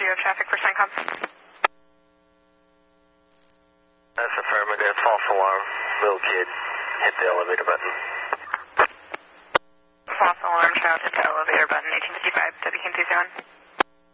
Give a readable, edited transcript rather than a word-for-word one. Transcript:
you have traffic for CENTCOM? That's affirmative. False alarm. Little kid hit the elevator button. False alarm, child hit the elevator button, 1855, WKMT 01.